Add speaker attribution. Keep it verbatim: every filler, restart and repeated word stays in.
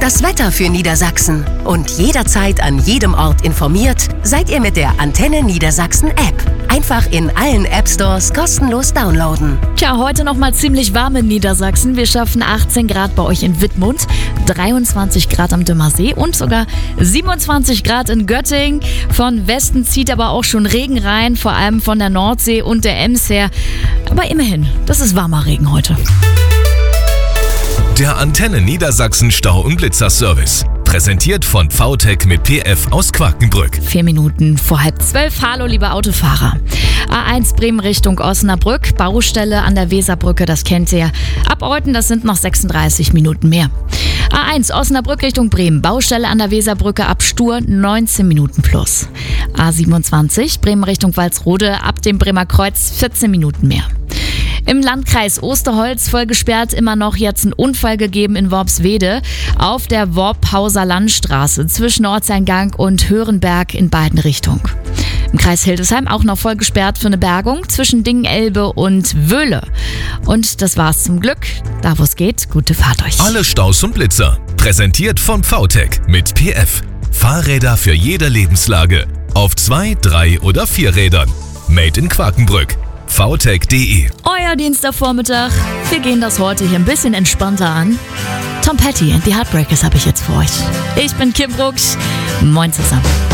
Speaker 1: Das Wetter für Niedersachsen und jederzeit an jedem Ort informiert seid ihr mit der Antenne Niedersachsen App. Einfach in allen App Stores kostenlos downloaden.
Speaker 2: Tja, heute noch mal ziemlich warm in Niedersachsen. Wir schaffen achtzehn Grad bei euch in Wittmund, dreiundzwanzig Grad am Dümmersee und sogar siebenundzwanzig Grad in Göttingen. Von Westen zieht aber auch schon Regen rein, vor allem von der Nordsee und der Ems her. Aber immerhin, das ist warmer Regen heute.
Speaker 3: Der Antenne Niedersachsen Stau- und Blitzerservice. Präsentiert von V T E C mit P F aus Quakenbrück.
Speaker 2: Vier Minuten vor halb zwölf. Hallo, liebe Autofahrer. A eins Bremen Richtung Osnabrück. Baustelle an der Weserbrücke, das kennt ihr. Ab Euten, das sind noch sechsunddreißig Minuten mehr. A eins Osnabrück Richtung Bremen. Baustelle an der Weserbrücke ab Stur, neunzehn Minuten plus. A siebenundzwanzig Bremen Richtung Walsrode. Ab dem Bremer Kreuz, vierzehn Minuten mehr. Im Landkreis Osterholz voll gesperrt, immer noch jetzt ein Unfall gegeben in Worpswede auf der Worphauser Landstraße zwischen Ortseingang und Hörenberg in beiden Richtungen. Im Kreis Hildesheim auch noch voll gesperrt für eine Bergung zwischen Dingenelbe und Wöhle. Und das war's zum Glück. Da wo es geht, gute Fahrt euch.
Speaker 3: Alle Staus und Blitzer. Präsentiert von V T E C mit P F. Fahrräder für jede Lebenslage. Auf zwei, drei oder vier Rädern. Made in Quakenbrück. v t e c punkt d e.
Speaker 2: Euer Dienstagvormittag. Wir gehen das heute hier ein bisschen entspannter an. Tom Petty and the Heartbreakers habe ich jetzt für euch. Ich bin Kim Brooks. Moin zusammen.